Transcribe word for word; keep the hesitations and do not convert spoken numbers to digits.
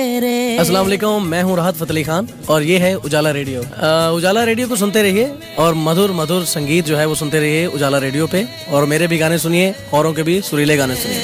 अस्सलाम वालेकुम, मैं हूँ राहत फतेह अली खान और ये है उजाला रेडियो। आ, उजाला रेडियो को सुनते रहिए और मधुर मधुर संगीत जो है वो सुनते रहिए उजाला रेडियो पे। और मेरे भी गाने सुनिए, औरों के भी सुरीले गाने सुनिए।